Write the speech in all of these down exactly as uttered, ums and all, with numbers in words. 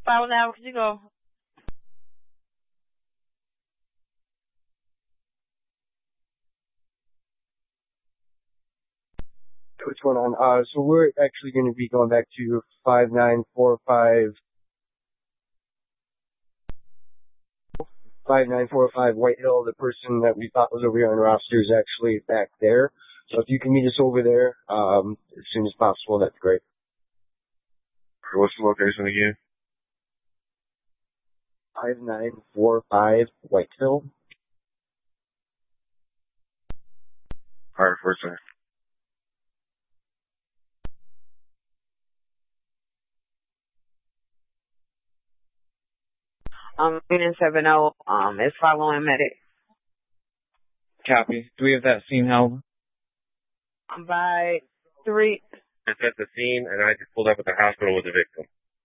File now, could you go? What's going on? Uh, so we're actually going to be going back to five nine four five five nine four five White Hill. The person that we thought was over here on roster is actually back there. So if you can meet us over there um, as soon as possible, that's great. What's the location again? five nine four five White Hill. All right, first time. Um, Unit seven oh, um, is following medic. Copy. Do we have that scene held? By three. It's at the scene, and I just pulled up at the hospital with the victim.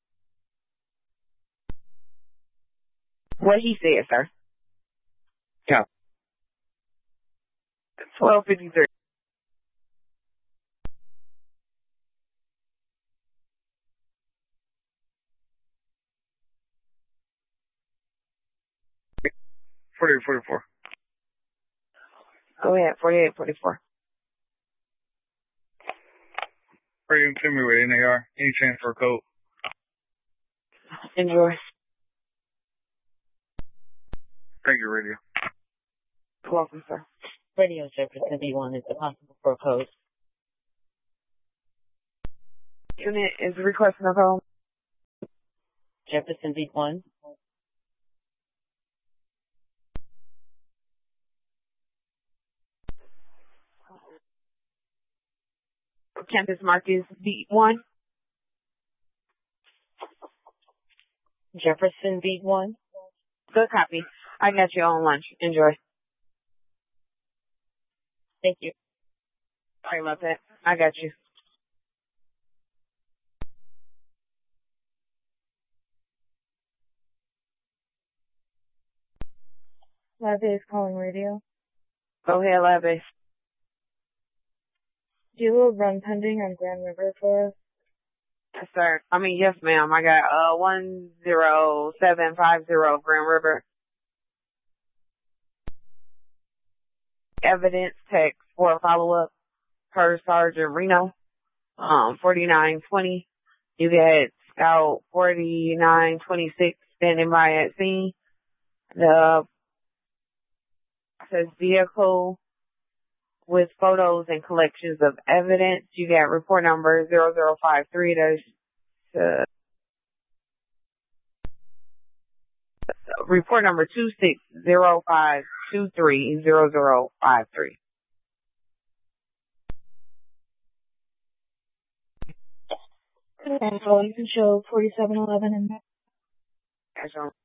What he said, sir. Copy. twelve fifty-three. forty-eight forty-four. Go ahead, forty-eight forty-four. Are you to me with N A R? Any chance for a code? Enjoy. Thank you, radio. Welcome, sir. Radio Jefferson B one is possible for a code. Unit is requesting a call. Jefferson B one. Campus Marcus B one. Jefferson B one. Good copy. I got you on lunch. Enjoy. Thank you. Sorry about that. I got you. Lab is calling radio. Go ahead, Lab Base. Do you have a run pending on Grand River for us? Yes, sir. I mean, yes, ma'am. I got uh one zero seven five zero Grand River. Evidence text for a follow-up per Sergeant Reno. Um, forty-nine twenty. You get Scout forty-nine twenty-six standing by at scene. The says vehicle with photos and collections of evidence. You got report number zero zero five three. There's uh, report number two six zero five two three zero zero five three. And so you can show forty-seven eleven in there. That's